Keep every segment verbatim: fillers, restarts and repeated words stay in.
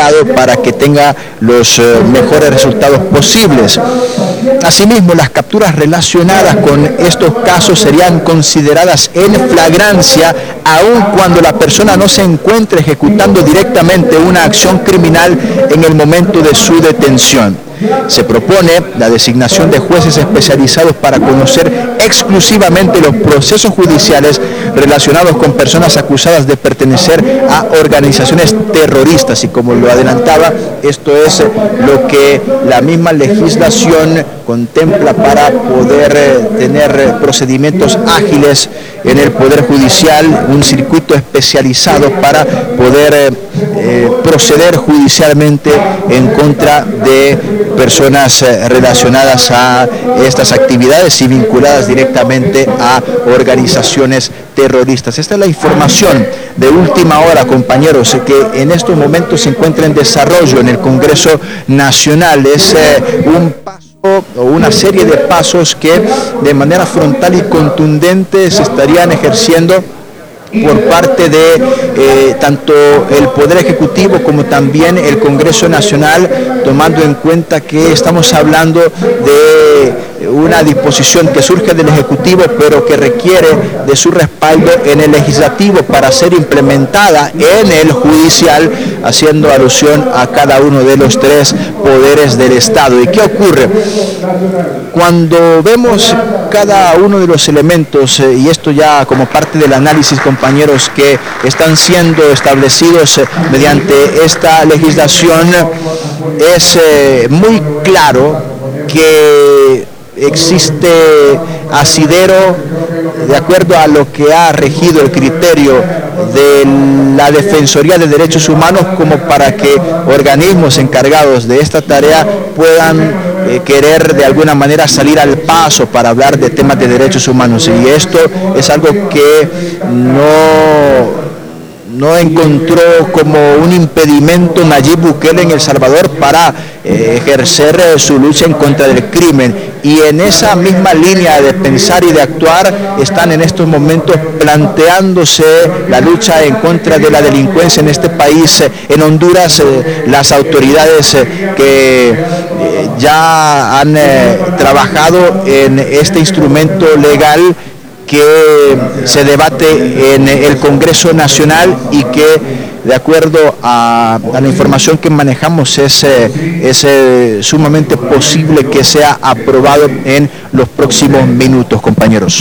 Estado para que tenga los eh, mejores resultados posibles. Asimismo, las capturas relacionadas con estos casos serían consideradas en flagrancia, aun cuando la persona no se encuentre ejecutando directamente una acción criminal en el momento de su detención. Se propone la designación de jueces especializados para conocer exclusivamente los procesos judiciales relacionados con personas acusadas de pertenecer a organizaciones terroristas, y como lo adelantaba, esto es lo que la misma legislación contempla para poder eh, tener eh, procedimientos ágiles en el Poder Judicial, un circuito especializado para poder eh, eh, proceder judicialmente en contra de personas eh, relacionadas a estas actividades y vinculadas directamente a organizaciones terroristas. Esta es la información de última hora, compañeros, que en estos momentos se encuentra en desarrollo en el Congreso Nacional. Es eh, un paso o una serie de pasos que de manera frontal y contundente se estarían ejerciendo por parte de eh, tanto el Poder Ejecutivo como también el Congreso Nacional, tomando en cuenta que estamos hablando de una disposición que surge del Ejecutivo, pero que requiere de su respaldo en el Legislativo para ser implementada en el Judicial, haciendo alusión a cada uno de los tres poderes del Estado. ¿Y qué ocurre? Cuando vemos cada uno de los elementos, eh, y esto ya como parte del análisis, compañeros, que están siendo establecidos eh, mediante esta legislación, es eh, muy claro que existe asidero de acuerdo a lo que ha regido el criterio de la Defensoría de Derechos Humanos, como para que organismos encargados de esta tarea puedan eh, querer de alguna manera salir al paso para hablar de temas de derechos humanos. Y esto es algo que no... no encontró como un impedimento Nayib Bukele en El Salvador para eh, ejercer eh, su lucha en contra del crimen. Y en esa misma línea de pensar y de actuar están en estos momentos planteándose la lucha en contra de la delincuencia en este país. En Honduras, eh, las autoridades eh, que eh, ya han eh, trabajado en este instrumento legal que se debate en el Congreso Nacional y que, de acuerdo a, a la información que manejamos, es, es eh, sumamente posible que sea aprobado en los próximos minutos, compañeros.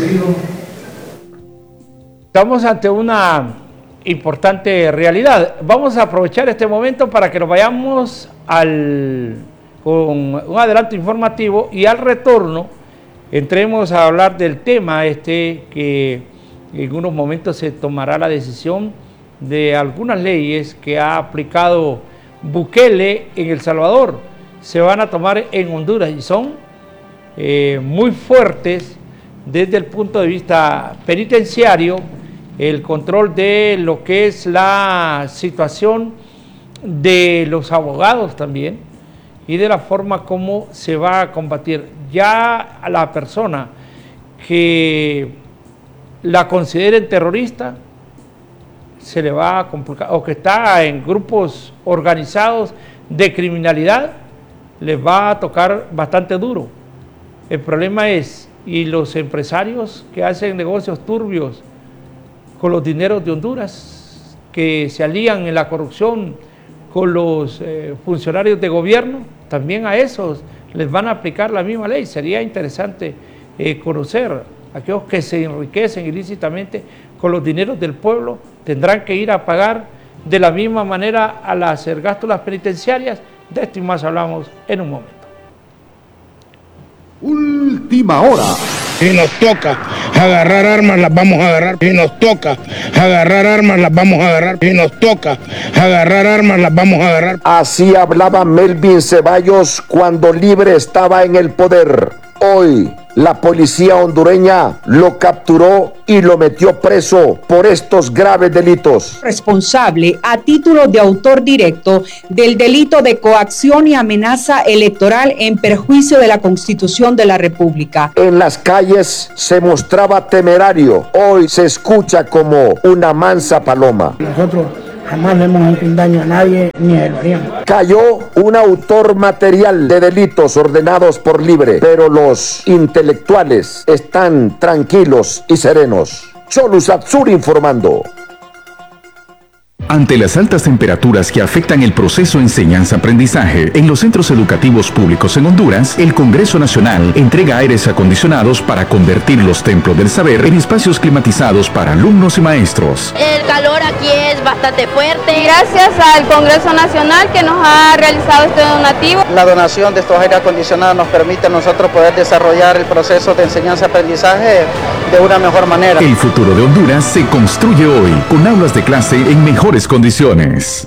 Estamos ante una importante realidad. Vamos a aprovechar este momento para que nos vayamos al, con un adelanto informativo, y al retorno entremos a hablar del tema este, que en unos momentos se tomará la decisión de algunas leyes que ha aplicado Bukele en El Salvador. Se van a tomar en Honduras y son eh, muy fuertes desde el punto de vista penitenciario, el control de lo que es la situación de los abogados también, y de la forma como se va a combatir. Ya a la persona que la consideren terrorista se le va a complicar, o que está en grupos organizados de criminalidad, les va a tocar bastante duro. El problema es, y los empresarios que hacen negocios turbios con los dineros de Honduras, que se alían en la corrupción con los eh, funcionarios de gobierno, también a esos les van a aplicar la misma ley. Sería interesante eh, conocer a aquellos que se enriquecen ilícitamente con los dineros del pueblo, tendrán que ir a pagar de la misma manera a las hacer gástulas penitenciarias. De esto y más hablamos en un momento. Última hora. Si nos toca agarrar armas, las vamos a agarrar. Si nos toca agarrar armas, las vamos a agarrar. Si nos toca agarrar armas, las vamos a agarrar. Así hablaba Melvin Ceballos cuando Libre estaba en el poder. Hoy, la policía hondureña lo capturó y lo metió preso por estos graves delitos. Responsable a título de autor directo del delito de coacción y amenaza electoral en perjuicio de la Constitución de la República. En las calles se mostraba temerario. Hoy se escucha como una mansa paloma. Nosotros jamás le hemos hecho un daño a nadie ni a él. Cayó un autor material de delitos ordenados por Libre, pero los intelectuales están tranquilos y serenos. Cholu Satsur informando. Ante las altas temperaturas que afectan el proceso de enseñanza-aprendizaje en los centros educativos públicos en Honduras, el Congreso Nacional entrega aires acondicionados para convertir los templos del saber en espacios climatizados para alumnos y maestros. El calor aquí es bastante fuerte. Gracias al Congreso Nacional que nos ha realizado este donativo. La donación de estos aires acondicionados nos permite a nosotros poder desarrollar el proceso de enseñanza-aprendizaje de una mejor manera. El futuro de Honduras se construye hoy con aulas de clase en mejores condiciones.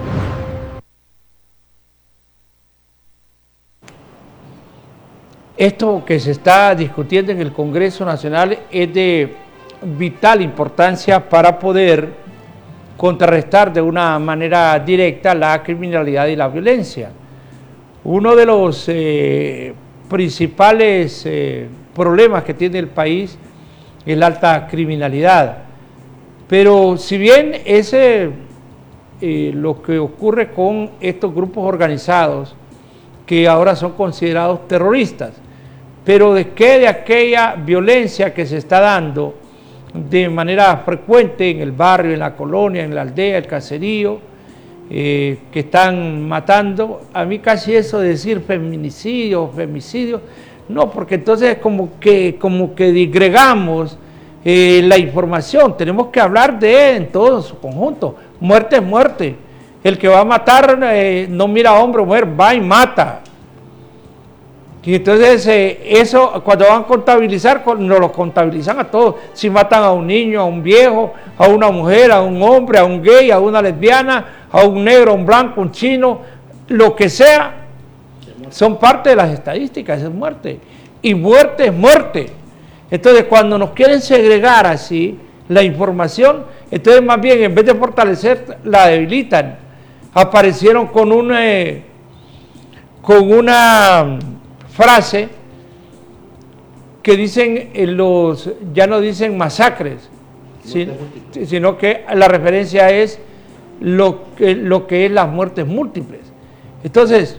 Esto que se está discutiendo en el Congreso Nacional es de vital importancia para poder contrarrestar de una manera directa la criminalidad y la violencia. Uno de los eh, principales eh, problemas que tiene el país es la alta criminalidad. Pero si bien ese eh, lo que ocurre con estos grupos organizados que ahora son considerados terroristas, pero de qué de aquella violencia que se está dando de manera frecuente en el barrio, en la colonia, en la aldea, el caserío, eh, que están matando, a mí casi eso de decir feminicidio, femicidio, no, porque entonces como que, como que disgregamos Eh, la información. Tenemos que hablar de en todo su conjunto. Muerte es muerte. El que va a matar eh, no mira a hombre o mujer, va y mata. Y entonces eh, eso cuando van a contabilizar, nos lo contabilizan a todos. Si matan a un niño, a un viejo, a una mujer, a un hombre, a un gay, a una lesbiana, a un negro, a un blanco, un chino, lo que sea, son parte de las estadísticas, es muerte. Y muerte es muerte. Entonces, cuando nos quieren segregar así la información, entonces más bien, en vez de fortalecer, la debilitan. Aparecieron con, un, eh, con una frase que dicen, eh, los ya no dicen masacres, ¿sí? Sino que la referencia es lo que, lo que es las muertes múltiples. Entonces,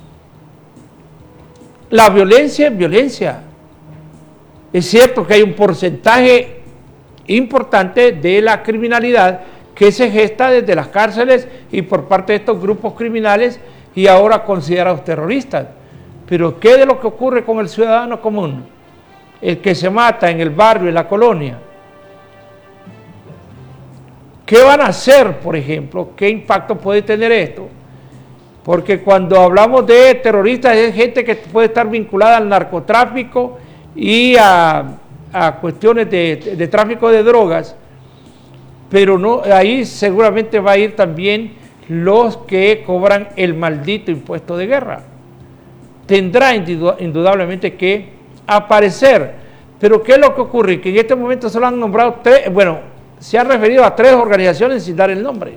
la violencia es violencia. Es cierto que hay un porcentaje importante de la criminalidad que se gesta desde las cárceles y por parte de estos grupos criminales y ahora considerados terroristas. Pero ¿qué de lo que ocurre con el ciudadano común? El que se mata en el barrio, en la colonia. ¿Qué van a hacer, por ejemplo? ¿Qué impacto puede tener esto? Porque cuando hablamos de terroristas es gente que puede estar vinculada al narcotráfico y a, a cuestiones de, de, de tráfico de drogas, pero no, ahí seguramente va a ir también los que cobran el maldito impuesto de guerra. Tendrá indudablemente que aparecer, pero ¿qué es lo que ocurre? Que en este momento solo han nombrado tres, bueno, se han referido a tres organizaciones sin dar el nombre.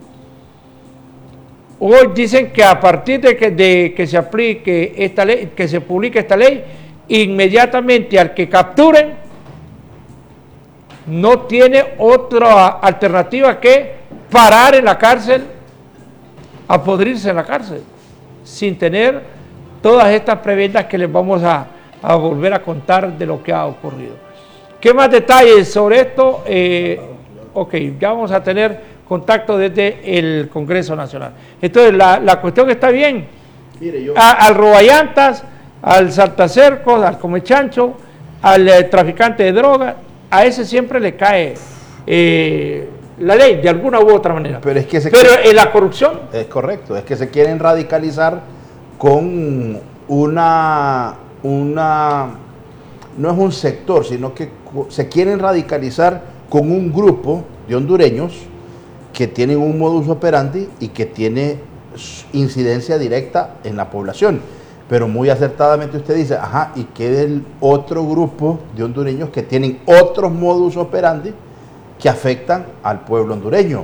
Hoy dicen que a partir de que, de que se aplique esta ley, que se publique esta ley, inmediatamente al que capturen no tiene otra alternativa que parar en la cárcel, a podrirse en la cárcel, sin tener todas estas prebendas que les vamos a, a volver a contar de lo que ha ocurrido. ¿Qué más detalles sobre esto? Eh, ok, ya vamos a tener contacto desde el Congreso Nacional. Entonces, la, la cuestión está bien. Mire, yo... a, al roballantas, al saltacercos, al comechancho, al eh, traficante de drogas, a ese siempre le cae eh, la ley, de alguna u otra manera. Pero es que se Pero quiere, en la corrupción... Es correcto, es que se quieren radicalizar con una, una... no es un sector, sino que se quieren radicalizar con un grupo de hondureños que tienen un modus operandi y que tiene incidencia directa en la población. Pero muy acertadamente usted dice, ajá, ¿y qué del otro grupo de hondureños que tienen otros modus operandi que afectan al pueblo hondureño?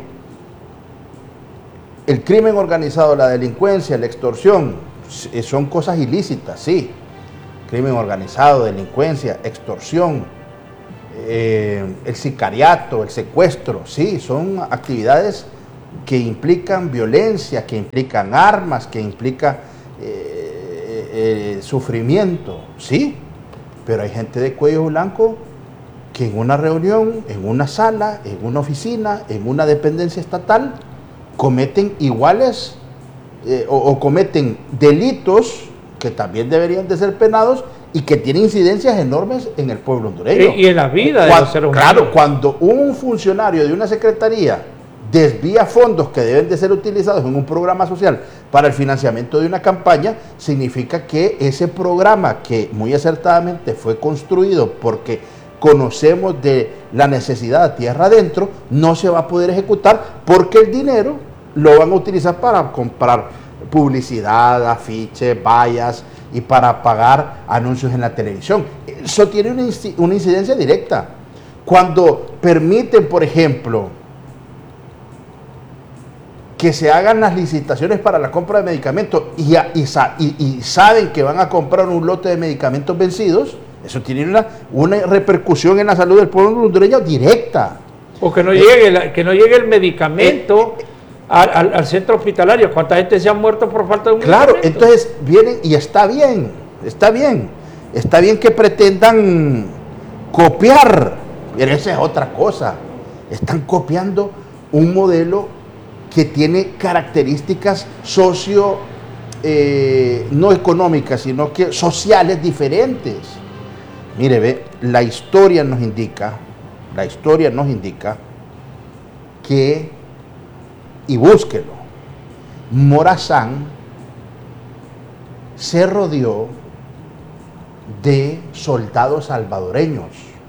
El crimen organizado, la delincuencia, la extorsión, son cosas ilícitas, sí. Crimen organizado, delincuencia, extorsión, eh, el sicariato, el secuestro, sí, son actividades que implican violencia, que implican armas, que implican eh, eh, sufrimiento, sí, pero hay gente de cuello blanco que en una reunión, en una sala, en una oficina, en una dependencia estatal, cometen iguales eh, o, o cometen delitos que también deberían de ser penados y que tienen incidencias enormes en el pueblo hondureño. Y, y en la vida cuando, de los seres humanos. Claro, cuando un funcionario de una secretaría desvía fondos que deben de ser utilizados en un programa social para el financiamiento de una campaña, significa que ese programa, que muy acertadamente fue construido porque conocemos de la necesidad de tierra adentro, no se va a poder ejecutar porque el dinero lo van a utilizar para comprar publicidad, afiches, vallas y para pagar anuncios en la televisión. Eso tiene una, una incidencia directa. Cuando permiten, por ejemplo, que se hagan las licitaciones para la compra de medicamentos y, y, y, y saben que van a comprar un lote de medicamentos vencidos, eso tiene una, una repercusión en la salud del pueblo hondureño directa. O que no llegue, la, que no llegue el medicamento eh, eh, al, al, al centro hospitalario. ¿Cuánta gente se ha muerto por falta de un claro, medicamento? Claro, entonces vienen, y está bien, está bien, está bien que pretendan copiar, pero esa es otra cosa. Están copiando un modelo que tiene características socio, eh, no económicas, sino que sociales diferentes. Mire, ve, la historia nos indica, la historia nos indica que, y búsquelo, Morazán se rodeó de soldados salvadoreños.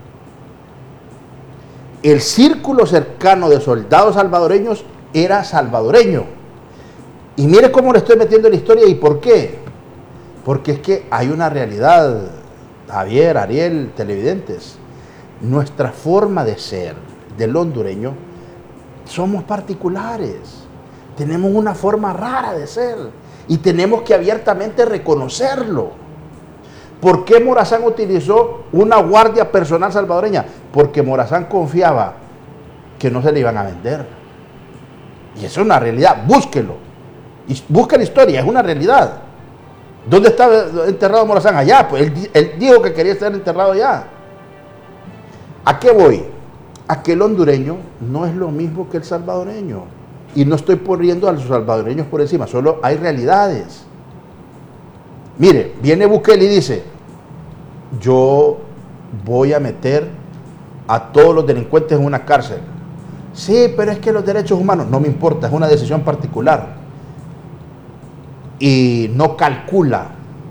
El círculo cercano de soldados salvadoreños era salvadoreño. Y mire cómo le estoy metiendo en la historia y por qué. Porque es que hay una realidad, Javier, Ariel, televidentes. Nuestra forma de ser del hondureño, somos particulares. Tenemos una forma rara de ser y tenemos que abiertamente reconocerlo. ¿Por qué Morazán utilizó una guardia personal salvadoreña? Porque Morazán confiaba que no se le iban a vender. Y eso es una realidad, búsquelo. Y busca la historia, es una realidad. ¿Dónde está enterrado Morazán? Allá, pues él, él dijo que quería estar enterrado allá. ¿A qué voy? A que el hondureño no es lo mismo que el salvadoreño. Y no estoy poniendo a los salvadoreños por encima, solo hay realidades. Mire, viene Bukele y dice, yo voy a meter a todos los delincuentes en una cárcel. Sí, pero es que los derechos humanos, no me importa, es una decisión particular. Y no calcula,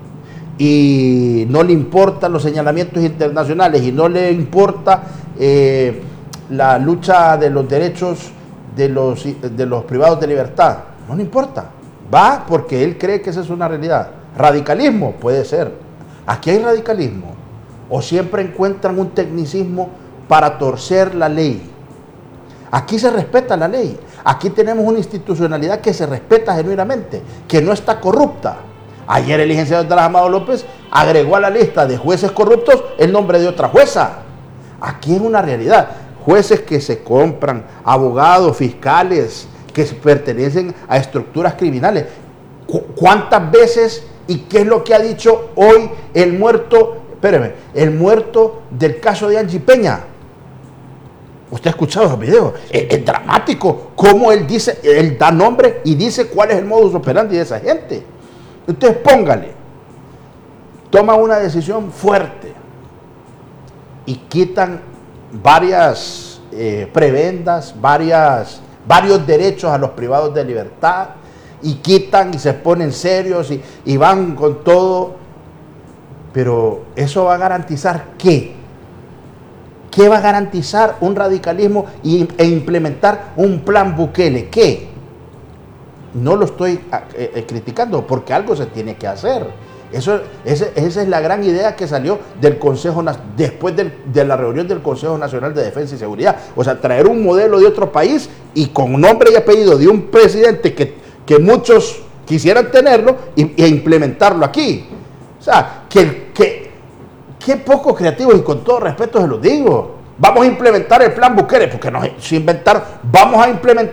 y no le importan los señalamientos internacionales, y no le importa eh, la lucha de los derechos de los, de los privados de libertad. No le importa. Va porque él cree que esa es una realidad. Radicalismo, puede ser. Aquí hay radicalismo. O siempre encuentran un tecnicismo para torcer la ley. Aquí se respeta la ley. Aquí tenemos una institucionalidad que se respeta genuinamente, que no está corrupta. Ayer el licenciado Andrés Amado López agregó a la lista de jueces corruptos el nombre de otra jueza. Aquí es una realidad. Jueces que se compran, abogados, fiscales, que pertenecen a estructuras criminales. ¿Cu- ¿Cuántas veces y qué es lo que ha dicho hoy el muerto, espéreme, el muerto del caso de Angie Peña? Usted ha escuchado esos videos, es, es dramático cómo él dice, él da nombre y dice cuál es el modus operandi de esa gente. Entonces póngale, toma una decisión fuerte y quitan varias eh, prebendas, varias, varios derechos a los privados de libertad y quitan y se ponen serios y, y van con todo, pero eso va a garantizar ¿qué? ¿Qué va a garantizar un radicalismo y, e implementar un plan Bukele? ¿Qué? No lo estoy eh, eh, criticando porque algo se tiene que hacer. Eso, ese, esa es la gran idea que salió del Consejo, después del, de la reunión del Consejo Nacional de Defensa y Seguridad. O sea, traer un modelo de otro país y con nombre y apellido de un presidente que, que muchos quisieran tenerlo y, e implementarlo aquí. O sea, que... que qué poco creativos, y con todo respeto se los digo. Vamos a implementar el plan Bukele, porque nos se inventaron, vamos a implementar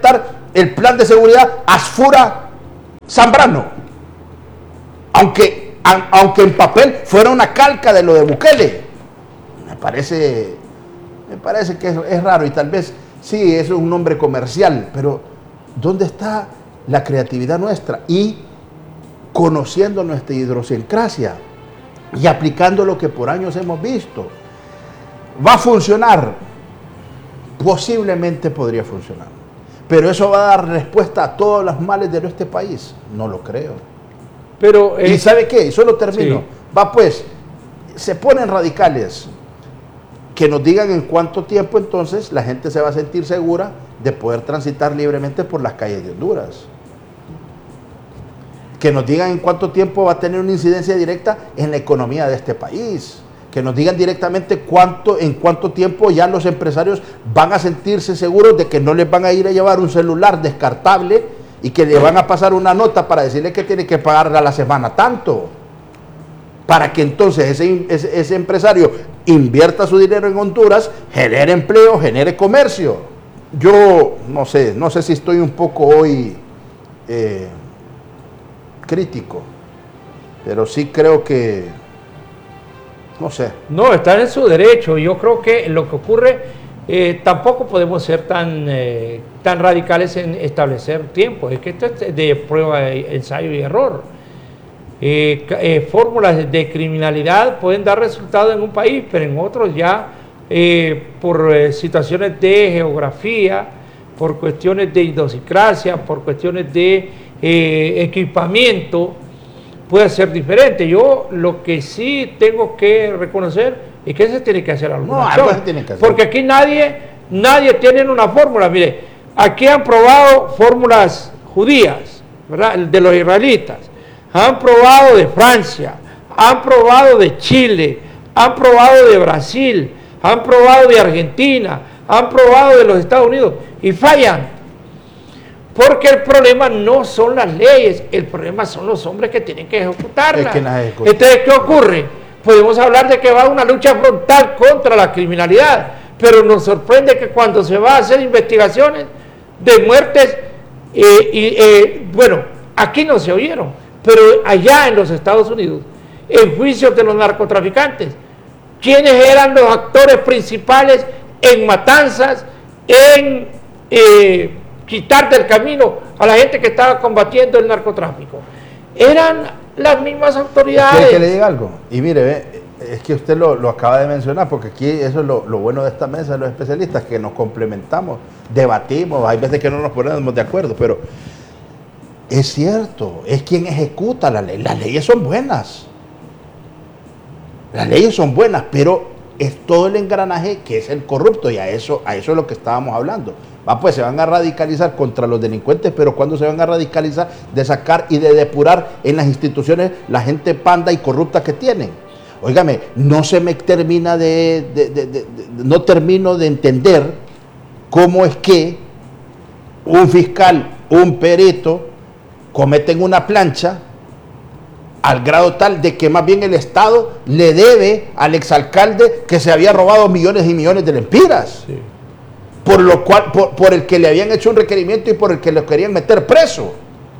el plan de seguridad Asfura Zambrano, aunque, a, aunque en papel fuera una calca de lo de Bukele. Me parece, me parece que es, es raro, y tal vez sí, eso es un nombre comercial, pero ¿dónde está la creatividad nuestra? Y conociendo nuestra idiosincrasia y aplicando lo que por años hemos visto. ¿Va a funcionar? Posiblemente podría funcionar. Pero ¿eso va a dar respuesta a todos los males de nuestro país? No lo creo. Pero, eh, ¿y sabe qué? Y solo termino. Sí. Va pues, se ponen radicales. Que nos digan en cuánto tiempo entonces la gente se va a sentir segura de poder transitar libremente por las calles de Honduras. Que nos digan en cuánto tiempo va a tener una incidencia directa en la economía de este país. Que nos digan directamente cuánto, en cuánto tiempo ya los empresarios van a sentirse seguros de que no les van a ir a llevar un celular descartable y que le van a pasar una nota para decirle que tiene que pagar a la semana tanto. Para que entonces ese, ese, ese empresario invierta su dinero en Honduras, genere empleo, genere comercio. Yo no sé, no sé si estoy un poco hoy eh, crítico, pero sí creo que, no sé. No, están en su derecho. Yo creo que lo que ocurre, eh, tampoco podemos ser tan, eh, tan radicales en establecer tiempos. Es que esto es de prueba, ensayo y error. Eh, eh, fórmulas de criminalidad pueden dar resultados en un país, pero en otros ya eh, por eh, situaciones de geografía, por cuestiones de idiosincrasia, por cuestiones de eh, equipamiento, puede ser diferente. Yo lo que sí tengo que reconocer es que se tiene que hacer algo. No, algo se tiene que hacer. Porque aquí nadie, nadie tiene una fórmula. Mire, aquí han probado fórmulas judías, ¿verdad? De los israelitas. Han probado de Francia, han probado de Chile, han probado de Brasil, han probado de Argentina, han probado de los Estados Unidos y fallan. Porque el problema no son las leyes, el problema son los hombres que tienen que ejecutarlas. Es que las ejecutan. Entonces, ¿qué ocurre? Podemos hablar de que va una lucha frontal contra la criminalidad, pero nos sorprende que cuando se va a hacer investigaciones de muertes, eh, y, eh, bueno, aquí no se oyeron. Pero allá en los Estados Unidos, en juicios de los narcotraficantes, ¿quiénes eran los actores principales en matanzas, en eh, quitar del camino a la gente que estaba combatiendo el narcotráfico? Eran las mismas autoridades. ¿Quiere que le diga algo? Y mire, ve, es que usted lo, lo acaba de mencionar, porque aquí eso es lo, lo bueno de esta mesa de los especialistas, que nos complementamos, debatimos, hay veces que no nos ponemos de acuerdo, pero es cierto, es quien ejecuta la ley. Las leyes son buenas. Las leyes son buenas, pero es todo el engranaje que es el corrupto, y a eso, a eso es lo que estábamos hablando. Va, pues se van a radicalizar contra los delincuentes, pero cuando se van a radicalizar de sacar y de depurar en las instituciones la gente panda y corrupta que tienen. Óigame, no se me termina de, de, de, de, de no termino de entender cómo es que un fiscal, un perito, cometen una plancha al grado tal de que más bien el Estado le debe al exalcalde que se había robado millones y millones de lempiras, sí. por lo cual, por, por el que le habían hecho un requerimiento y por el que lo querían meter preso.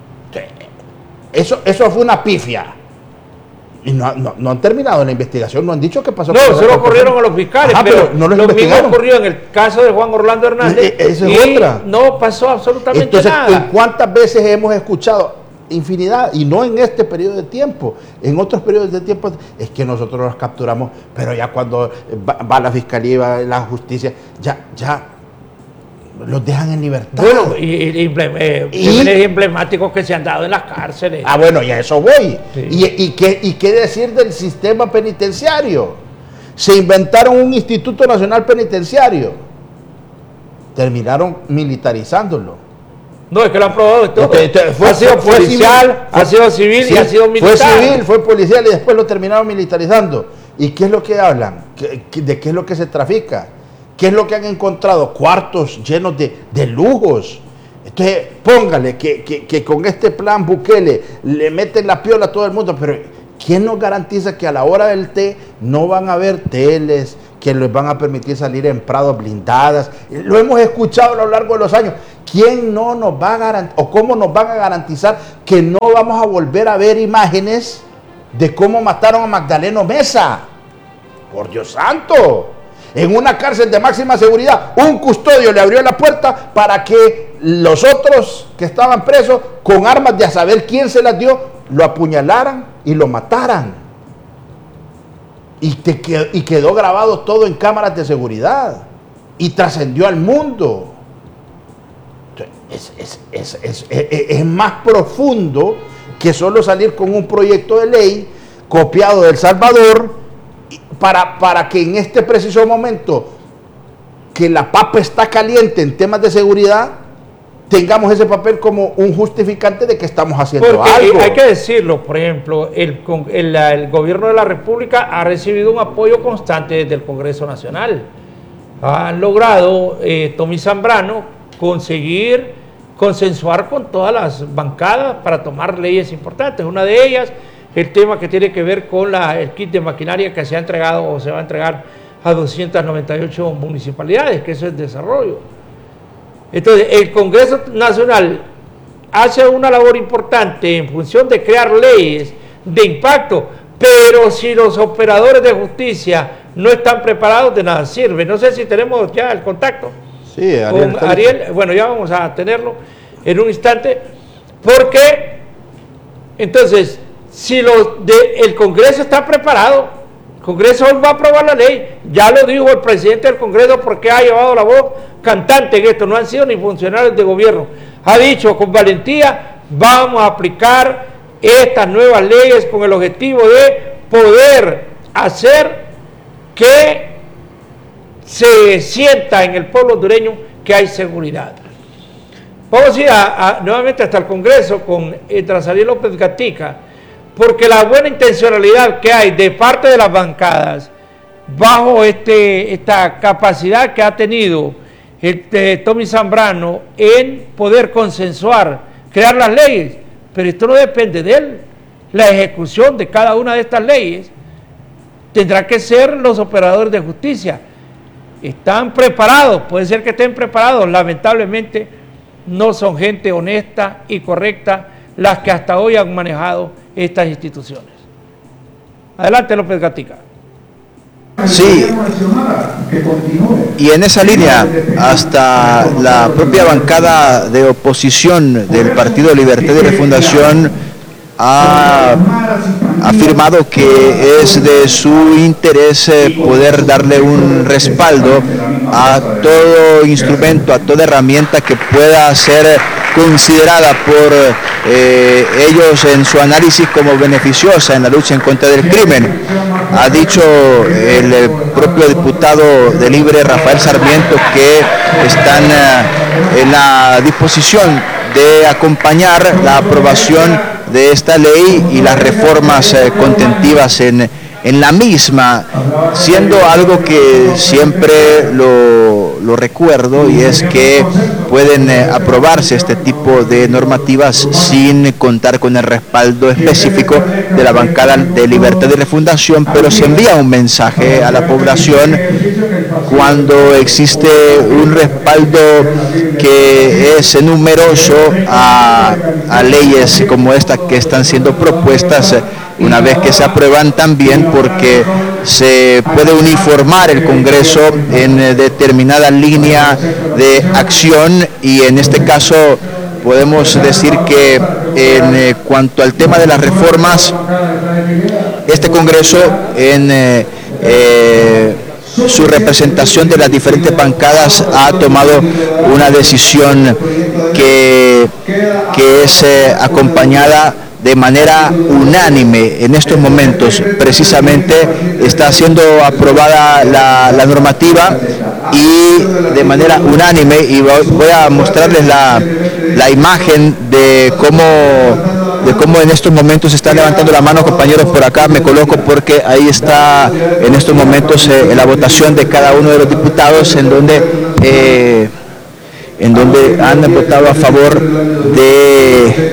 Eso, eso fue una pifia. Y no, no, no han terminado la investigación, no han dicho qué pasó. No, se lo ocurrieron a los fiscales, Ajá, pero, pero no lo mismo ocurrió en el caso de Juan Orlando Hernández. E, esa es y otra. No pasó absolutamente Entonces, nada. ¿cuántas veces hemos escuchado? Infinidad, y no en este periodo de tiempo, en otros periodos de tiempo, es que nosotros los capturamos, pero ya cuando va, va la fiscalía y va la justicia, ya, ya los dejan en libertad. Bueno, y, y, y, eh, ¿Y? emblemáticos que se han dado en las cárceles. Ah, bueno, y a eso voy. Sí. Y, y, qué, ¿Y qué decir del sistema penitenciario? Se inventaron un Instituto Nacional Penitenciario, terminaron militarizándolo. No, es que lo han probado de todo. Este, este, fue, ha sido fue policial, civil, ha sido civil sí, y ha sido militar. Fue civil, fue policial y después lo terminaron militarizando. ¿Y qué es lo que hablan? ¿De qué es lo que se trafica? ¿Qué es lo que han encontrado? Cuartos llenos de, de lujos. Entonces, póngale que, que, que con este plan Bukele le meten la piola a todo el mundo, pero ¿quién nos garantiza que a la hora del té no van a haber teles que les van a permitir salir en prados blindadas? Lo hemos escuchado a lo largo de los años. ¿quién no nos va a garantizar o cómo nos van a garantizar que no vamos a volver a ver imágenes de cómo mataron a Magdaleno Mesa? Por Dios santo, en una cárcel de máxima seguridad, un custodio le abrió la puerta para que los otros que estaban presos, con armas de a saber quién se las dio, lo apuñalaran y lo mataran. Y, te quedó, y quedó grabado todo en cámaras de seguridad y trascendió al mundo. Es, es, es, es, es, es más profundo que solo salir con un proyecto de ley copiado de El Salvador para, para que en este preciso momento que la papa está caliente en temas de seguridad, tengamos ese papel como un justificante de que estamos haciendo Porque algo. Hay que decirlo, por ejemplo, el, el, el gobierno de la República ha recibido un apoyo constante desde el Congreso Nacional. Han logrado, eh, Tommy Zambrano, conseguir consensuar con todas las bancadas para tomar leyes importantes. Una de ellas, el tema que tiene que ver con la, el kit de maquinaria que se ha entregado o se va a entregar a doscientas noventa y ocho municipalidades, que eso es desarrollo. Entonces, el Congreso Nacional hace una labor importante en función de crear leyes de impacto, pero si los operadores de justicia no están preparados, de nada sirve. No sé si tenemos ya el contacto. Sí, Ariel, con Ariel. Bueno, ya vamos a tenerlo en un instante, porque entonces, si los de, el Congreso está preparado, el Congreso hoy va a aprobar la ley, ya lo dijo el presidente del Congreso porque ha llevado la voz cantante en esto, no han sido ni funcionarios de gobierno, ha dicho con valentía, vamos a aplicar estas nuevas leyes con el objetivo de poder hacer que se sienta en el pueblo hondureño que hay seguridad. Vamos a ir a, a, nuevamente hasta el Congreso con Edrazariel López Gatica, porque la buena intencionalidad que hay de parte de las bancadas, bajo este, esta capacidad que ha tenido este, Tommy Zambrano en poder consensuar, crear las leyes, pero esto no depende de él. La ejecución de cada una de estas leyes tendrá que ser los operadores de justicia. Están preparados, puede ser que estén preparados, lamentablemente no son gente honesta y correcta las que hasta hoy han manejado estas instituciones. Adelante, López Gatica. Sí, y en esa línea, hasta la propia bancada de oposición del Partido Libertad y Refundación ha afirmado que es de su interés poder darle un respaldo a todo instrumento, a toda herramienta que pueda ser considerada por eh, ellos en su análisis como beneficiosa en la lucha en contra del crimen. Ha dicho el, el propio diputado de Libre, Rafael Sarmiento, que están eh, en la disposición de acompañar la aprobación de esta ley y las reformas eh, contentivas en, en la misma, siendo algo que siempre lo, lo recuerdo, y es que pueden eh, aprobarse este tipo de normativas sin contar con el respaldo específico de la bancada de Libertad y Refundación, pero se envía un mensaje a la población cuando existe un respaldo que es numeroso a, a leyes como esta que están siendo propuestas una vez que se aprueban, también porque se puede uniformar el Congreso en determinada línea de acción, y en este caso podemos decir que en cuanto al tema de las reformas, este Congreso en eh, eh, su representación de las diferentes bancadas ha tomado una decisión que, que es eh, acompañada de manera unánime. En estos momentos precisamente está siendo aprobada la, la normativa, y de manera unánime, y voy a mostrarles la, la imagen de cómo de cómo en estos momentos se está levantando la mano, compañeros. Por acá me coloco porque ahí está en estos momentos eh, la votación de cada uno de los diputados, en donde eh, en donde han votado a favor de,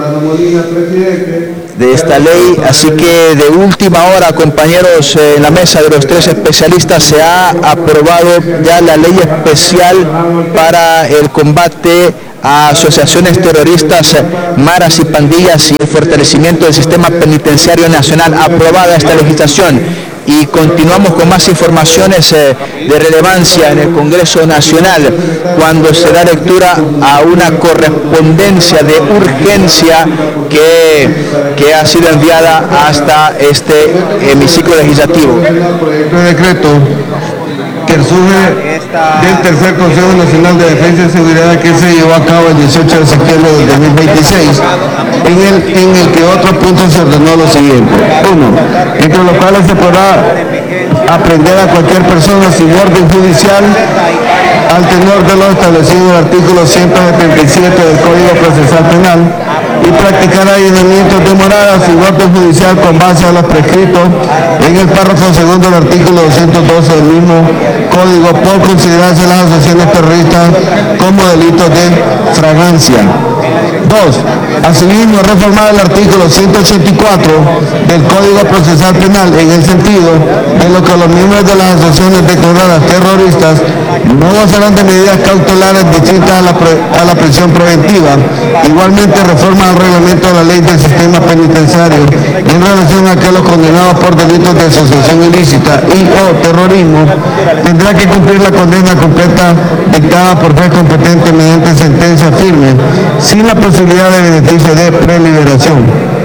de esta ley. Así que de última hora, compañeros, eh, en la mesa de los tres especialistas se ha aprobado ya la ley especial para el combate a asociaciones terroristas, maras y pandillas y el fortalecimiento del sistema penitenciario nacional. Aprobada esta legislación. Y continuamos con más informaciones eh, de relevancia en el Congreso Nacional, cuando se da lectura a una correspondencia de urgencia que, que ha sido enviada hasta este hemiciclo legislativo. Proyecto de decreto que surge del tercer Consejo Nacional de Defensa y Seguridad que se llevó a cabo el dieciocho de septiembre del dos mil veintiséis, en el, en el que otro punto se ordenó lo siguiente. Uno, entre los cuales se podrá aprender a cualquier persona sin orden judicial al tenor de lo establecido en el artículo ciento setenta y siete del Código Procesal Penal y practicar allanamientos de morada sin orden judicial con base a los prescritos en el párrafo segundo del artículo doscientos doce del mismo Código, por considerarse las asociaciones terroristas como delitos de fragancia. Dos, asimismo reformar el artículo ciento ochenta y cuatro del Código Procesal Penal en el sentido de lo que los miembros de las asociaciones declaradas terroristas no gozarán de medidas cautelares distintas a la, a la prisión preventiva. Igualmente reforma el reglamento de la ley del sistema penitenciario en relación a que los condenados por delitos de asociación ilícita y o terrorismo tendrá que cumplir la condena completa dictada por juez competente mediante sentencia firme, sin la posibilidad de beneficio de preliberación.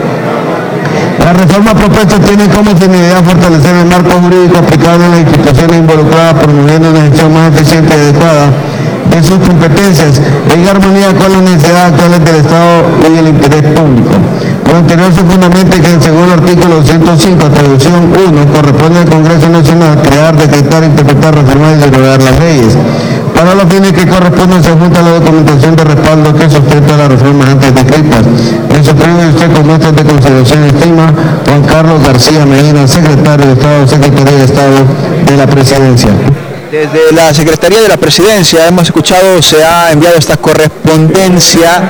La reforma propuesta tiene como finalidad fortalecer el marco jurídico aplicable a las instituciones involucradas, promoviendo una gestión más eficiente y adecuada de sus competencias en armonía con las necesidades actuales del Estado y el interés público. Por anterior se fundamenta que según el artículo ciento cinco, traducción uno, corresponde al Congreso Nacional crear, decretar, interpretar, reformar y derogar las leyes. Para los fines que corresponden se junta la documentación de respaldo que sustenta las reformas antes descritas. En su periodo usted con nuestras de consideración estima Juan Carlos García Medina, secretario de Estado, Secretaría de Estado de la Presidencia. Desde la Secretaría de la Presidencia hemos escuchado, se ha enviado esta correspondencia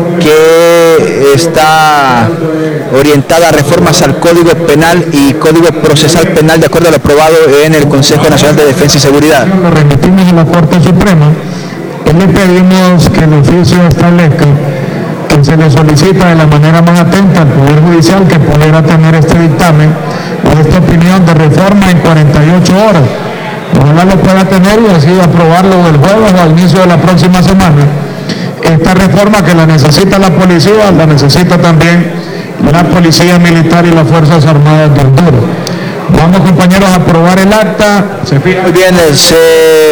que está orientada a reformas al Código Penal y Código Procesal Penal de acuerdo a lo aprobado en el Consejo Nacional de Defensa y Seguridad. Lo remitimos a la Corte Suprema y le pedimos que el oficio establezca que se le solicita de la manera más atenta al Poder Judicial que pudiera tener este dictamen o esta opinión de reforma en cuarenta y ocho horas. Ojalá lo pueda tener y así aprobarlo el jueves o al inicio de la próxima semana. Esta reforma que la necesita la policía, la necesita también la Policía Militar y las Fuerzas Armadas de Honduras. Vamos, compañeros, a aprobar el acta. Se fija. Muy bien, se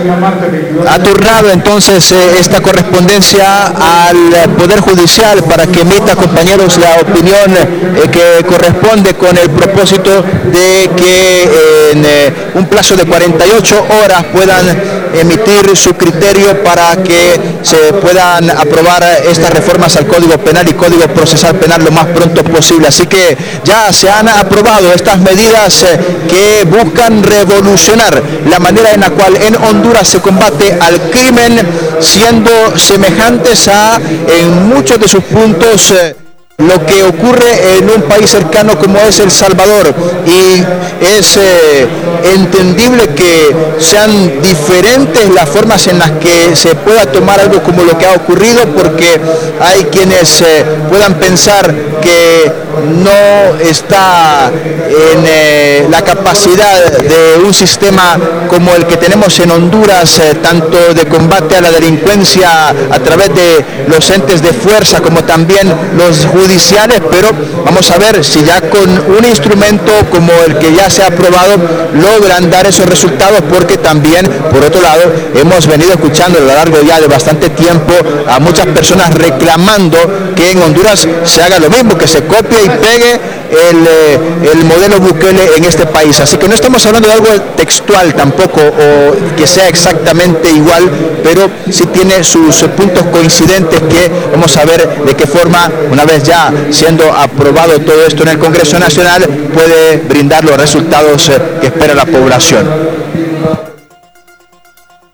ha turnado entonces eh, esta correspondencia al Poder Judicial para que emita, compañeros, la opinión eh, que corresponde con el propósito de que eh, en eh, un plazo de cuarenta y ocho horas puedan emitir su criterio para que se puedan aprobar estas reformas al Código Penal y Código Procesal Penal lo más pronto posible. Así que ya se han aprobado estas medidas que buscan revolucionar la manera en la cual en Honduras se combate al crimen, siendo semejantes a, en muchos de sus puntos, eh, lo que ocurre en un país cercano como es El Salvador, y es eh, entendible que sean diferentes las formas en las que se pueda tomar algo como lo que ha ocurrido, porque hay quienes eh, puedan pensar que no está en eh, la capacidad de un sistema como el que tenemos en Honduras, eh, tanto de combate a la delincuencia a través de los entes de fuerza como también los judiciales, pero vamos a ver si ya con un instrumento como el que ya se ha aprobado logran dar esos resultados, porque también, por otro lado, hemos venido escuchando a lo largo ya de bastante tiempo a muchas personas reclamando que en Honduras se haga lo mismo, que se copie y pegue el, eh, el modelo Bukele en este país. Así que no estamos hablando de algo textual tampoco, o que sea exactamente igual, pero sí tiene sus puntos coincidentes que vamos a ver de qué forma, una vez ya siendo aprobado todo esto en el Congreso Nacional, puede brindar los resultados eh, que espera la población.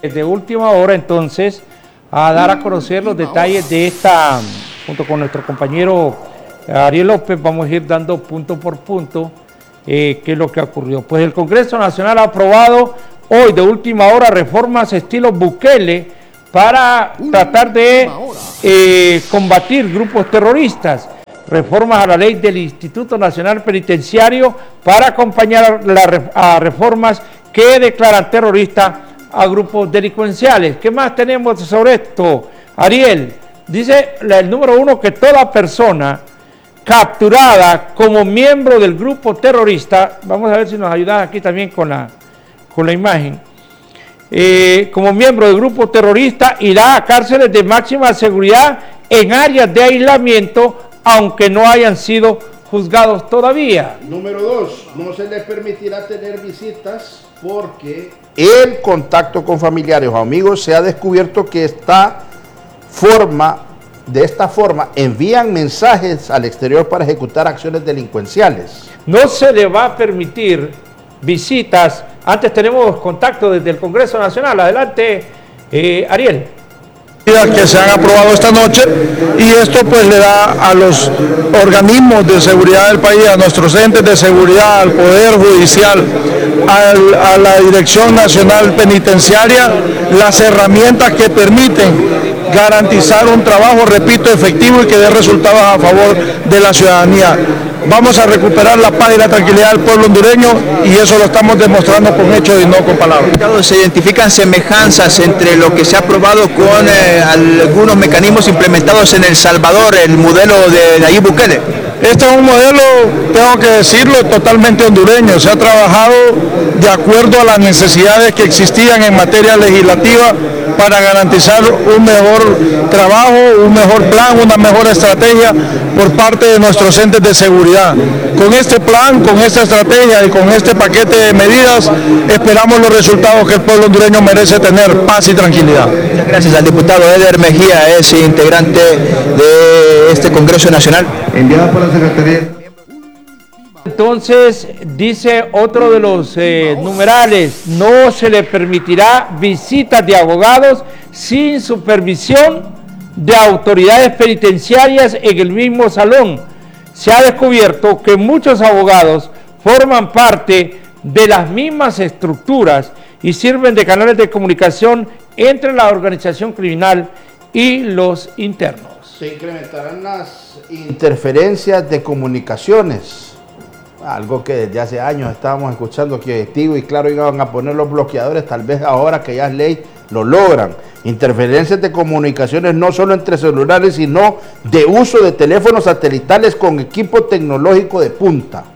De última hora, entonces, a dar a conocer los detalles de esta, junto con nuestro compañero Ariel López, vamos a ir dando punto por punto eh, qué es lo que ocurrió. Pues el Congreso Nacional ha aprobado hoy de última hora reformas estilo Bukele para tratar de eh, combatir grupos terroristas, reformas a la ley del Instituto Nacional Penitenciario para acompañar la, a reformas que declaran terroristas a grupos delincuenciales. ¿Qué más tenemos sobre esto, Ariel? Dice el número uno que toda persona capturada como miembro del grupo terrorista, vamos a ver si nos ayudan aquí también con la, con la imagen, eh, como miembro del grupo terrorista irá a cárceles de máxima seguridad en áreas de aislamiento, aunque no hayan sido juzgados todavía. Número dos, no se les permitirá tener visitas porque el contacto con familiares o amigos se ha descubierto que esta forma, de esta forma envían mensajes al exterior para ejecutar acciones delincuenciales. No se le va a permitir visitas. Antes tenemos contacto desde el Congreso Nacional. Adelante, eh, Ariel. Que se han aprobado esta noche, y esto pues le da a los organismos de seguridad del país, a nuestros entes de seguridad, al Poder Judicial, al, a la Dirección Nacional Penitenciaria, las herramientas que permiten garantizar un trabajo, repito, efectivo y que dé resultados a favor de la ciudadanía. Vamos a recuperar la paz y la tranquilidad del pueblo hondureño, y eso lo estamos demostrando con hechos y no con palabras. ¿Se identifican semejanzas entre lo que se ha aprobado con eh, algunos mecanismos implementados en El Salvador, el modelo de Nayib Bukele? Este es un modelo, tengo que decirlo, totalmente hondureño. Se ha trabajado de acuerdo a las necesidades que existían en materia legislativa para garantizar un mejor trabajo, un mejor plan, una mejor estrategia por parte de nuestros entes de seguridad. Con este plan, con esta estrategia y con este paquete de medidas, esperamos los resultados que el pueblo hondureño merece tener: paz y tranquilidad. Muchas gracias al diputado Eder Mejía, es integrante de este Congreso Nacional. Enviado por la Secretaría. Entonces, dice otro de los eh, numerales, no se le permitirá visitas de abogados sin supervisión de autoridades penitenciarias en el mismo salón. Se ha descubierto que muchos abogados forman parte de las mismas estructuras y sirven de canales de comunicación entre la organización criminal y los internos. Se incrementarán las interferencias de comunicaciones, algo que desde hace años estábamos escuchando que Tigo y Claro iban a poner los bloqueadores, tal vez ahora que ya es ley lo logran. Interferencias de comunicaciones no solo entre celulares, sino de uso de teléfonos satelitales con equipo tecnológico de punta.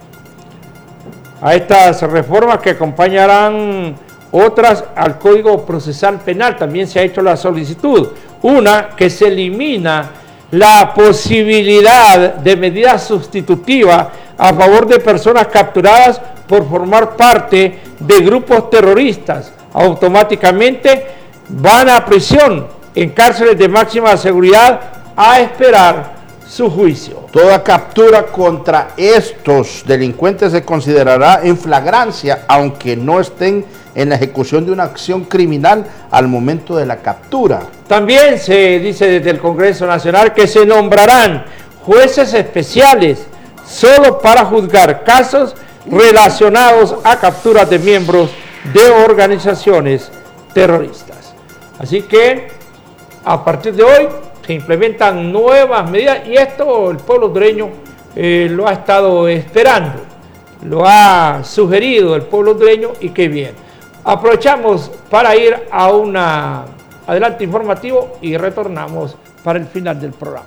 A estas reformas que acompañarán otras al Código Procesal Penal también se ha hecho la solicitud. Una, que se elimina la posibilidad de medida sustitutiva a favor de personas capturadas por formar parte de grupos terroristas. Automáticamente van a prisión en cárceles de máxima seguridad a esperar su juicio. Toda captura contra estos delincuentes se considerará en flagrancia, aunque no estén en la ejecución de una acción criminal al momento de la captura. También se dice desde el Congreso Nacional que se nombrarán jueces especiales solo para juzgar casos relacionados a capturas de miembros de organizaciones terroristas. Así que a partir de hoy se implementan nuevas medidas, y esto el pueblo hondureño eh, lo ha estado esperando, lo ha sugerido el pueblo hondureño, y qué bien. Aprovechamos para ir a un adelanto informativo y retornamos para el final del programa.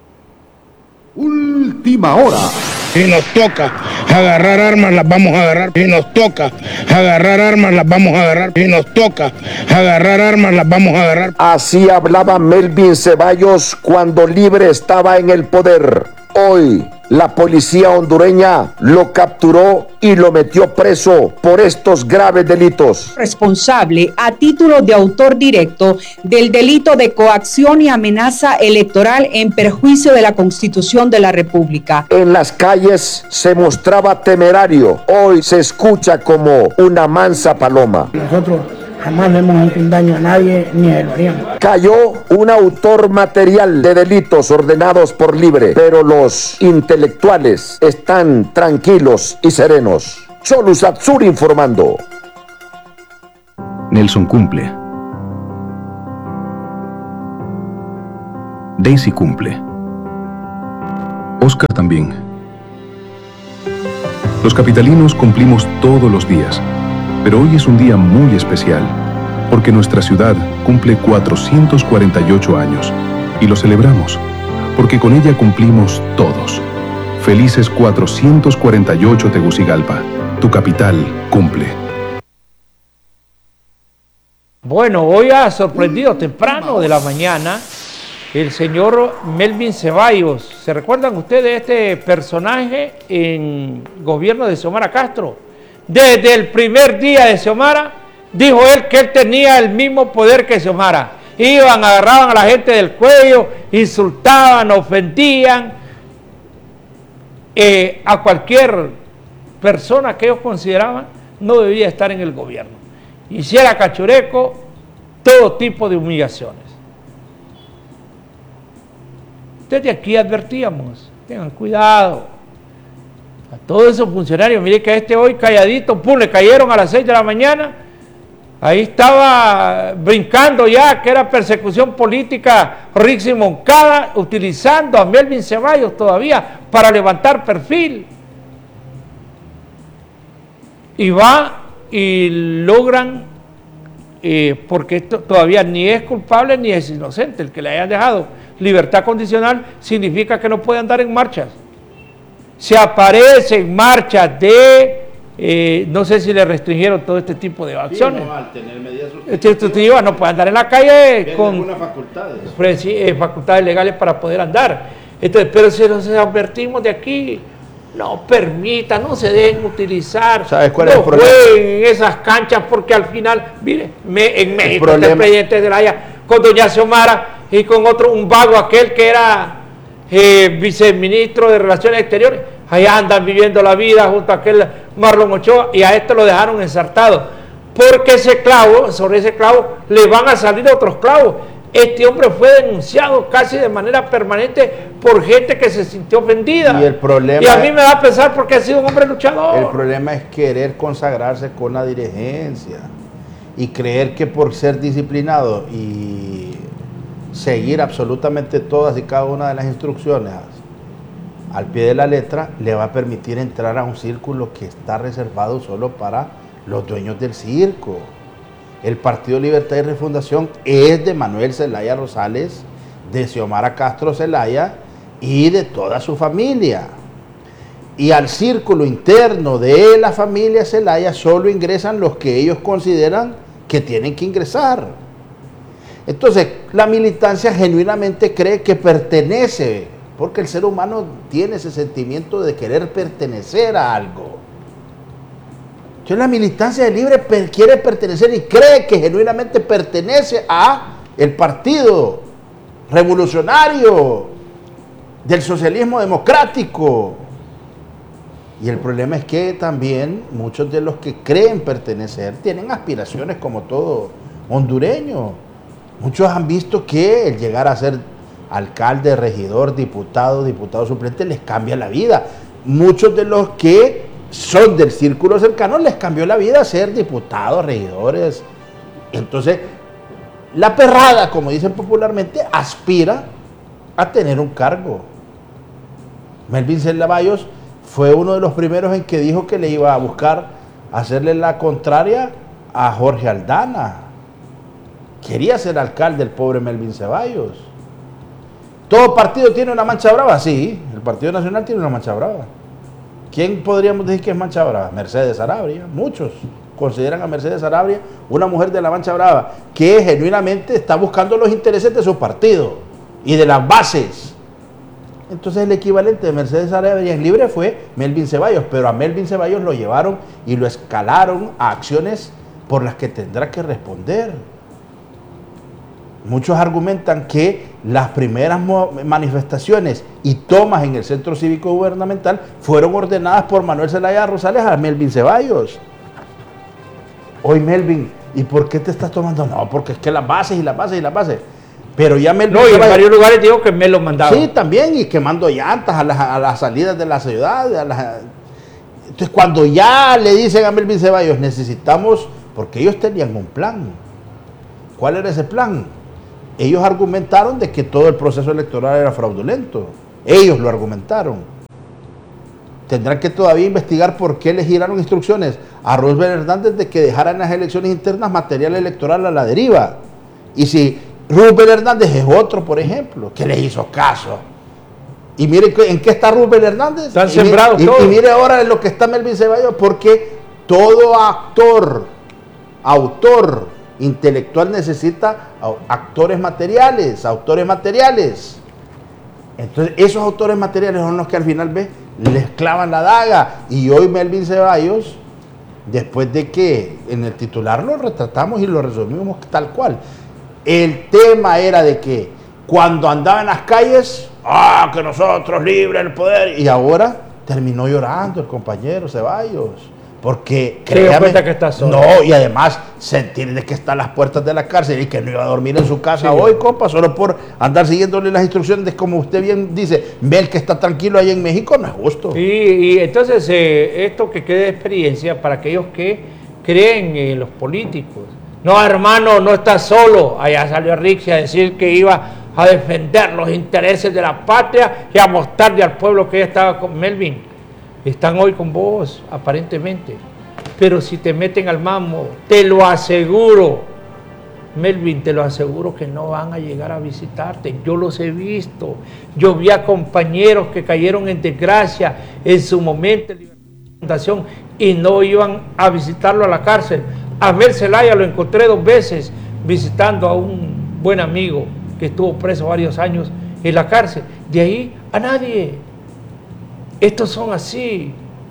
Última hora. Si nos toca agarrar armas, las vamos a agarrar. Si nos toca agarrar armas, las vamos a agarrar. Si nos toca agarrar armas, las vamos a agarrar. Así hablaba Melvin Ceballos cuando Libre estaba en el poder. Hoy, la policía hondureña lo capturó y lo metió preso por estos graves delitos. Responsable a título de autor directo del delito de coacción y amenaza electoral en perjuicio de la Constitución de la República. En las calles se mostraba temerario. Hoy se escucha como una mansa paloma. Nosotros Jamás le hemos hecho un daño a nadie ni lo haríamos. Cayó un autor material de delitos ordenados por Libre, pero los intelectuales están tranquilos y serenos. Solus Atsur informando. Nelson cumple. Daisy cumple. Oscar también. Los capitalinos cumplimos todos los días, pero hoy es un día muy especial, porque nuestra ciudad cumple cuatrocientos cuarenta y ocho años, y lo celebramos, porque con ella cumplimos todos. Felices cuatrocientos cuarenta y ocho Tegucigalpa, tu capital cumple. Bueno, hoy ha sorprendido temprano de la mañana el señor Melvin Ceballos. ¿Se recuerdan ustedes este personaje en gobierno de Xiomara Castro? Desde el primer día de Xiomara, dijo él que él tenía el mismo poder que Xiomara. Iban, agarraban a la gente del cuello, insultaban, ofendían eh, a cualquier persona que ellos consideraban no debía estar en el gobierno. Hiciera cachureco, todo tipo de humillaciones. Desde aquí advertíamos, tengan cuidado. A todos esos funcionarios, mire que a este hoy calladito, pum, le cayeron a las seis de la mañana, ahí estaba brincando ya, que era persecución política, Rixi Moncada, utilizando a Melvin Ceballos todavía para levantar perfil. Y va y logran, eh, porque esto todavía ni es culpable ni es inocente, el que le hayan dejado libertad condicional significa que no puede andar en marchas. Se aparece en marchas de, eh, no sé si le restringieron todo este tipo de acciones. Sí, no, al tener medidas sustitutivas no puede andar en la calle con facultades. Pues, sí, eh, facultades legales para poder andar. Entonces, pero si nos advertimos de aquí, no permitan, no se dejen utilizar, ¿sabes cuál no es el problema? Jueguen en esas canchas porque al final, mire, me, en México el, el presidente de la Haya con doña Xiomara y con otro, un vago aquel que era eh, viceministro de Relaciones Exteriores, allá andan viviendo la vida junto a aquel Marlon Ochoa y a este lo dejaron ensartado, porque ese clavo, sobre ese clavo le van a salir otros clavos. Este hombre fue denunciado casi de manera permanente por gente que se sintió ofendida. Y el problema y a mí me da a pensar porque ha sido un hombre luchador. El problema es querer consagrarse con la dirigencia y creer que por ser disciplinado y seguir absolutamente todas y cada una de las instrucciones al pie de la letra le va a permitir entrar a un círculo que está reservado solo para los dueños del circo. El Partido Libertad y Refundación es de Manuel Zelaya Rosales, de Xiomara Castro Zelaya y de toda su familia. Y al círculo interno de la familia Zelaya solo ingresan los que ellos consideran que tienen que ingresar. Entonces, la militancia genuinamente cree que pertenece, porque el ser humano tiene ese sentimiento de querer pertenecer a algo. Entonces, la militancia de Libre quiere pertenecer y cree que genuinamente pertenece a el partido revolucionario del socialismo democrático. Y el problema es que también muchos de los que creen pertenecer tienen aspiraciones como todo hondureño. Muchos han visto que el llegar a ser alcalde, regidor, diputado, diputado suplente les cambia la vida. Muchos de los que son del círculo cercano les cambió la vida ser diputados, regidores. Entonces, la perrada, como dicen popularmente, aspira a tener un cargo. Melvin Ceballos fue uno de los primeros en que dijo que le iba a buscar hacerle la contraria a Jorge Aldana. Quería ser alcalde el pobre Melvin Ceballos. ¿Todo partido tiene una mancha brava? Sí, el Partido Nacional tiene una mancha brava. ¿Quién podríamos decir que es mancha brava? Mercedes Sarabia. Muchos consideran a Mercedes Sarabia una mujer de la mancha brava que genuinamente está buscando los intereses de su partido y de las bases. Entonces el equivalente de Mercedes Sarabia en Libre fue Melvin Ceballos, pero a Melvin Ceballos lo llevaron y lo escalaron a acciones por las que tendrá que responder. Muchos argumentan que las primeras manifestaciones y tomas en el centro cívico gubernamental fueron ordenadas por Manuel Zelaya Rosales a Melvin Ceballos. Hoy Melvin ¿y por qué te estás tomando? No, porque es que las bases y las bases y las bases. Pero ya me... No, y en varios lugares digo que me lo mandaron. Sí, también, y quemando llantas a las, a las salidas de la ciudad. A las... Entonces, cuando ya le dicen a Melvin Ceballos, necesitamos, porque ellos tenían un plan. ¿Cuál era ese plan? Ellos argumentaron de que todo el proceso electoral era fraudulento. Ellos lo argumentaron. Tendrán que todavía investigar por qué le giraron instrucciones a Roosevelt Hernández de que dejaran las elecciones internas material electoral a la deriva. Y si Roosevelt Hernández es otro, por ejemplo, que le hizo caso. Y mire en qué está Roosevelt Hernández. Están sembrados todos. Y, y mire ahora en lo que está Melvin Ceballos, porque todo actor, autor, intelectual necesita actores materiales, autores materiales. Entonces esos autores materiales son los que al final ve, les clavan la daga. Y hoy Melvin Ceballos, después de que en el titular lo retratamos y lo resumimos tal cual, el tema era de que cuando andaba en las calles, ah, que nosotros libres el poder, y ahora terminó llorando el compañero Ceballos. Porque créame, que está solo. No, y además sentir de que está a las puertas de la cárcel y que no iba a dormir en su casa sí. hoy, compa, solo por andar siguiéndole las instrucciones, de como usted bien dice, ver que está tranquilo ahí en México, no es justo. Sí, y entonces eh, esto que quede de experiencia para aquellos que creen en los políticos. No, hermano, no está solo. Allá salió Rixi a decir que iba a defender los intereses de la patria y a mostrarle al pueblo que ella estaba con Melvin. Están hoy con vos, aparentemente. Pero si te meten al mambo, te lo aseguro, Melvin, te lo aseguro que no van a llegar a visitarte. Yo los he visto. Yo vi a compañeros que cayeron en desgracia en su momento en fundación y no iban a visitarlo a la cárcel. A Mel Zelaya lo encontré dos veces visitando a un buen amigo que estuvo preso varios años en la cárcel. De ahí a nadie. Estos son así.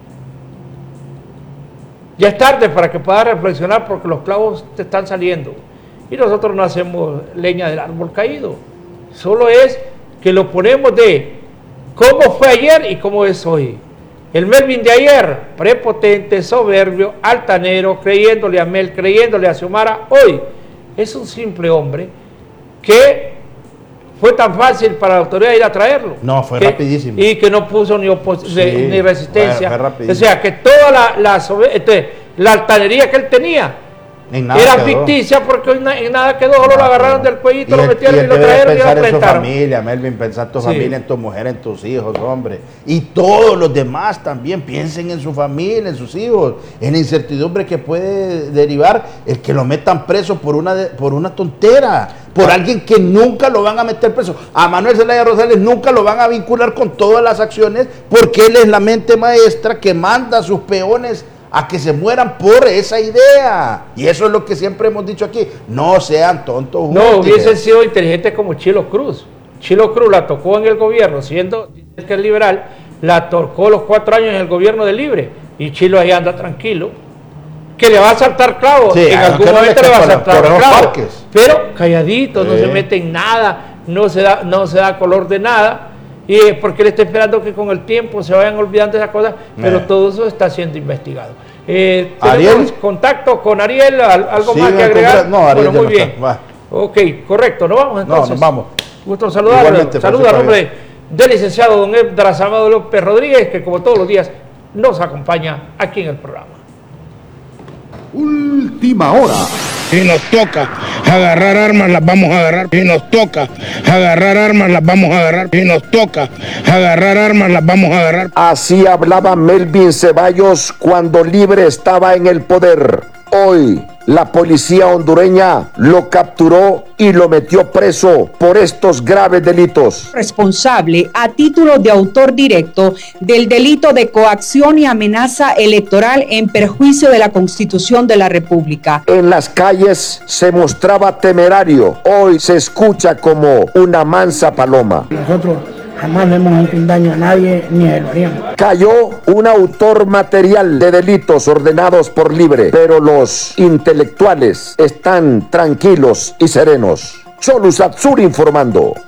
Ya es tarde para que puedas reflexionar porque los clavos te están saliendo. Y nosotros no hacemos leña del árbol caído. Solo es que lo ponemos de cómo fue ayer y cómo es hoy. El Melvin de ayer, prepotente, soberbio, altanero, creyéndole a Mel, creyéndole a Xiomara, hoy es un simple hombre que fue tan fácil para la autoridad ir a traerlo. No, fue que, rapidísimo. Y que no puso ni, sí, ni resistencia. Fue, fue o sea, que toda la, la, entonces, la altanería que él tenía era quedó. ficticia porque en nada quedó, solo no, lo agarraron no. del cuellito, y lo metieron y, y lo trajeron y lo pensar en su familia, Melvin, pensar en tu sí. familia, en tu mujer, en tus hijos, hombre. Y todos los demás también piensen en su familia, en sus hijos, en la incertidumbre que puede derivar el que lo metan preso por una, de, por una tontera, por ah. alguien que nunca lo van a meter preso. A Manuel Zelaya Rosales nunca lo van a vincular con todas las acciones porque él es la mente maestra que manda a sus peones a que se mueran por esa idea. Y eso es lo que siempre hemos dicho aquí. No sean tontos. No hubiesen sido inteligentes como Chilo Cruz. Chilo Cruz la tocó en el gobierno, siendo que es liberal, la tocó los cuatro años en el gobierno de Libre. Y Chilo ahí anda tranquilo. Que le va a saltar clavo. Sí, en algún momento le va a saltar clavo. Pero calladito, sí. no se mete en nada, no se da, no se da color de nada. Y es porque él está esperando que con el tiempo se vayan olvidando de esas cosas, pero eh. todo eso está siendo investigado. Eh, ¿Tenemos Ariel? contacto con Ariel? ¿Algo sí, más que agregar? No, Ariel bueno, muy bien. Va. Ok, correcto, ¿nos vamos entonces? No, nos vamos. Gusto saludarlo. Saluda al nombre del licenciado don Esdras Amado López Rodríguez, que como todos los días nos acompaña aquí en el programa. Última hora. Si nos toca agarrar armas, las vamos a agarrar. Si nos toca agarrar armas, las vamos a agarrar. Si nos toca agarrar armas, las vamos a agarrar. Así hablaba Melvin Ceballos cuando Libre estaba en el poder. Hoy, la policía hondureña lo capturó y lo metió preso por estos graves delitos. Responsable a título de autor directo del delito de coacción y amenaza electoral en perjuicio de la Constitución de la República. En las calles se mostraba temerario. Hoy se escucha como una mansa paloma. Nosotros jamás le hemos hecho un daño a nadie, ni lo haríamos. Cayó un autor material de delitos ordenados por Libre, pero los intelectuales están tranquilos y serenos. Cholu Satsuri informando.